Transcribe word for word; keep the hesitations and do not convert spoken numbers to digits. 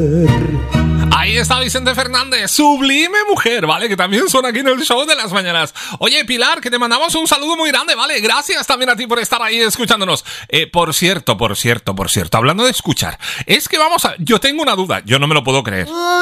Ahí está Vicente Fernández, Sublime Mujer, ¿vale? Que también suena aquí en el show de las mañanas. Oye, Pilar, que te mandamos un saludo muy grande, ¿vale? Gracias también a ti por estar ahí escuchándonos. Eh, por cierto, por cierto, por cierto, hablando de escuchar, es que vamos a... Yo tengo una duda, yo no me lo puedo creer.